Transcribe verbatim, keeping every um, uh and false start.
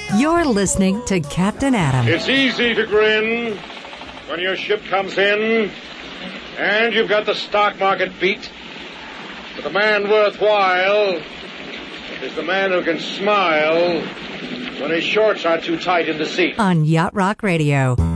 You're listening to Captain Adam. It's easy to grin when your ship comes in and you've got the stock market beat. But the man worthwhile is the man who can smile when his shorts are too tight in the seat. On Yacht Rock Radio.